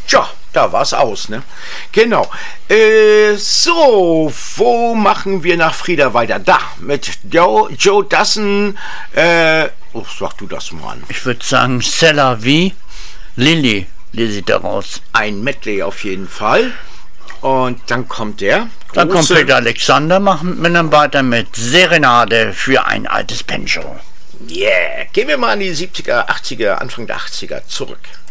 Tja, da war's aus, ne? Genau. So, wo machen wir nach Frieda weiter? Da, mit Joe Dassin, sag du das mal an. Ich würde sagen, C'est la vie, Lilly, lese ich daraus. Ein Medley auf jeden Fall. Und dann kommt der Dann kommt Peter Alexander, machen wir dann weiter mit Serenade für ein altes Banjo. Yeah, gehen wir mal an die 70er, 80er, Anfang der 80er zurück.